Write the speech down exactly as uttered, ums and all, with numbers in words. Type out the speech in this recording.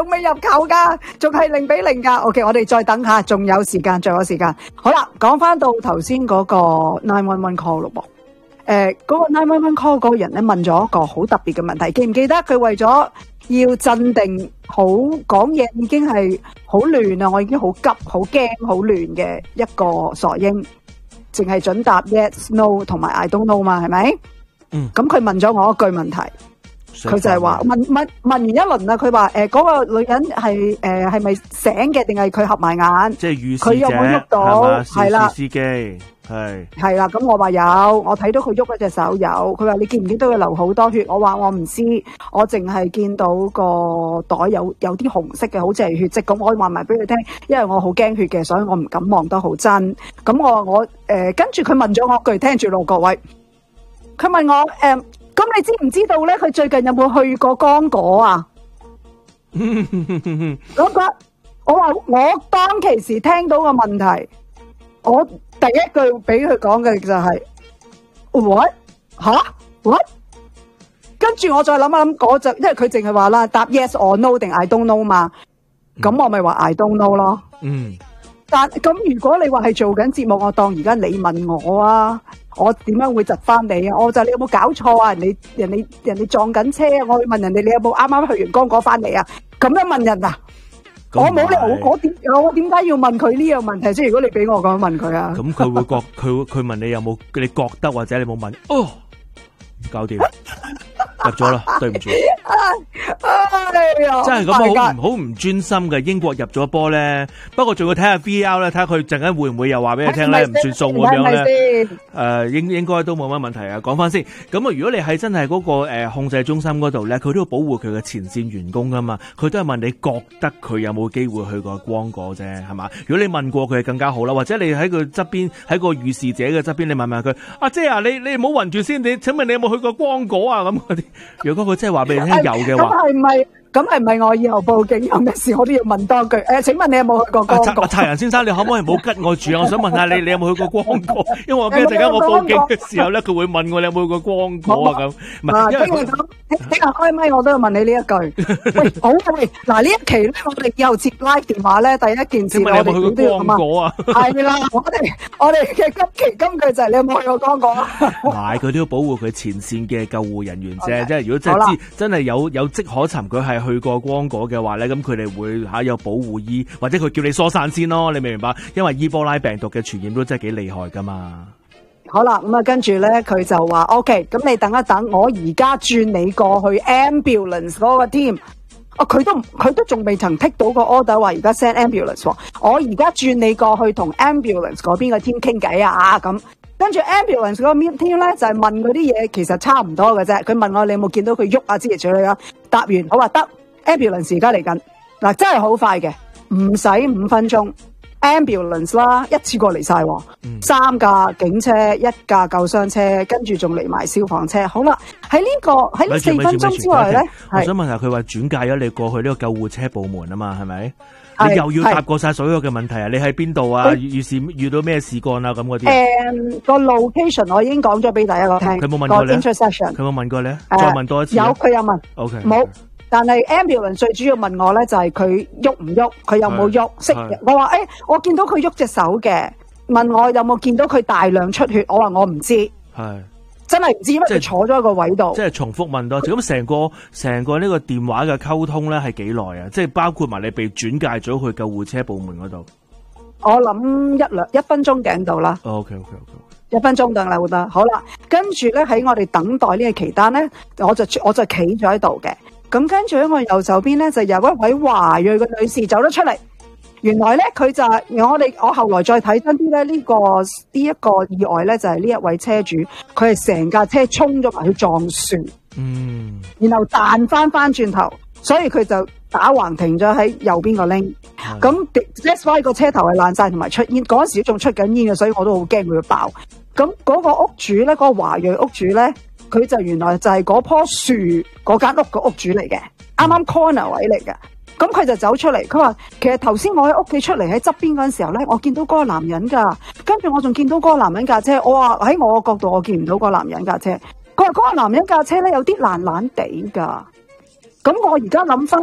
仲未入球噶，仲係零比零噶。OK， 我哋再等下，仲有時間，仲有時間。好啦，講翻到頭先嗰個九一一 call 咯噃。誒、呃，嗰、那個九一一 call 嗰個人咧問咗一個好特別嘅問題，記唔記得佢為咗要鎮定，好講嘢已經係好亂啊，我已經好急、好驚、好亂嘅一個傻英，淨係準答 yes、no 同埋 I don't know 嘛，係咪？嗯。咁佢問咗我一句問題。佢就係話問問問完一輪啦，佢話誒嗰個女人係誒係咪醒嘅，定係佢合埋眼？ 即係預示者， 佢有冇喐到？係啦， 司機係係啦。咁我話有，我睇到佢喐嗰隻手有。佢話你見唔見到佢流好多血？我話我唔知，我淨係見到個袋有有啲紅色嘅，好似係血跡。咁我話埋俾佢聽，因為我好驚血嘅，所以我唔敢望得好真。咁我話我誒跟住佢問咗我一句，聽住咯，各位。佢問我誒。咁你知唔知道咧？佢最近有冇去過剛果啊？嗰個我話我當其時聽到個問題，我第一句俾佢講嘅就係 what 吓 what， 跟住我再諗一諗嗰隻，因為佢淨係話啦，答 yes or no 定 I don't know 嘛，咁我咪話 I don't know 咯。嗯，但咁如果你話係做緊節目，我當而家你問我啊。我點樣會窒翻你啊？我就你有冇搞錯啊？人哋人哋人哋撞緊車啊！我會問人哋你有冇啱啱去完剛果翻嚟啊？咁樣問人啊？我冇理由我點我點解要問佢呢樣問題？即係如果你俾我咁樣問佢啊？ 咁佢會覺佢佢問你有冇你覺得或者你冇問哦？搞掂入咗啦，對唔住。真係咁好唔好唔專心嘅。英國入咗波咧，不過仲要睇下 V R 咧，睇下佢陣間會唔會又話俾你聽咧，唔算數咁樣咧。誒，應應該都冇乜問題啊。講翻先，咁啊，如果你係真係嗰個誒控制中心嗰度咧，佢都要保護佢嘅前線員工噶嘛，佢都係問你覺得佢有冇機會去過剛果啫，係嘛？如果你問過佢，更加好啦。或者你喺佢側邊，喺個預示者嘅側邊，你問問佢，阿姐啊，你你唔好暈住先，你請問你有冇去過剛果啊？咁嗰啲，如果佢真係話俾你聽有嘅話， 咁係咪？咁係咪我以後報警有咩事我都要問多句？誒，請問你有冇去過剛果？ 柴人先生，你可唔可以唔好吉我住啊？我想問下你，你有冇去過剛果？因為我驚陣間我報警嘅時候咧，佢會問我你有冇去過剛果啊？咁唔係，因為咁聽日開咪我都要問你呢一句。喂，好喂，嗱呢一期咧，我哋以後接 live 電話咧，第一件事我哋點都要問。剛果啊？係啦，我哋我哋嘅今期金句就係你有冇去過剛果啊？ 唔係，佢都要保護佢前線嘅救護人員啫。即係如果真係知真係有有跡可尋，佢係去過剛果嘅話咧，咁佢哋會吓有保護衣，或者佢叫你疏散先咯，你明唔明白？因為伊波拉病毒嘅傳染都真係幾厲害噶嘛。 好啦，咁啊，跟住咧，佢就話 OK，咁你等一等，我而家轉你過去 ambulance 嗰個 team。哦，佢都佢都仲未曾剔到個 order 話而家 send ambulance。我而家轉你過去同 ambulance 嗰邊個 team 傾偈啊，咁。跟住 ambulance 嗰個 team 咧就係問嗰啲嘢，其實差唔多嘅啫。佢問我你有冇見到佢喐啊之類之類啊？答完好話得 ambulance 而家嚟緊嗱，真係好快嘅，唔使五分鐘 ambulance 啦，一次過嚟晒，嗯、三架警車，一架救傷車，跟住仲嚟埋消防車。好啦，喺呢、這個喺呢四分鐘之外咧， 我想問下佢話轉介咗你過去呢個救護車部門啊嘛，係咪？你又要答過晒所有嘅問題啊？你喺邊度啊？遇事遇到咩事幹啊？咁嗰啲。誒，個 location 我已經講咗俾大家個聽。佢冇問過你。個 intersection。佢冇問過你？再問多一次。有，佢有問。O K。冇，但係 ambulance 最主要問我咧，就係佢喐唔喐，佢有冇喐？識我話誒，我見到佢喐隻手嘅，問我有冇見到佢大量出血？我話我唔知。係。真係唔知，因為佢坐咗喺個位度。即係重複問多次，咁成個成個呢個電話嘅溝通咧係幾耐啊？即係包括埋你被轉介咗去救護車部門嗰度。我諗一兩一分鐘頂到啦。O K O K O K， 一分鐘等啦，好得。好啦，跟住咧喺我哋等待呢個期間咧，我就我就企咗喺度嘅。咁跟住喺我右手邊咧就有一位華裔嘅女士走咗出嚟。原來咧佢就係我哋我後來再睇真啲咧呢個呢一個意外咧就係呢一位車主佢係成架車衝咗埋去撞船，嗯，然後彈翻翻轉頭，所以佢就打橫停咗喺右邊個 lane。咁 that's why 個車頭係爛晒同埋出煙，嗰時仲出緊煙嘅，所以我都好驚佢會爆。咁嗰個屋主咧，嗰、嗰個華裔屋主咧，佢就原來就係嗰棵樹嗰間屋個屋主嚟嘅，啱啱 corner 位嚟嘅。咁佢就走出嚟，佢話其實頭先我喺屋企出嚟喺側邊嗰陣時候咧，我見到嗰個男人噶，跟住我仲見到嗰個男人架車，我話喺我個角度我見唔到嗰個男人架車，佢話嗰個男人架車咧有啲爛爛地噶，咁我而家諗翻。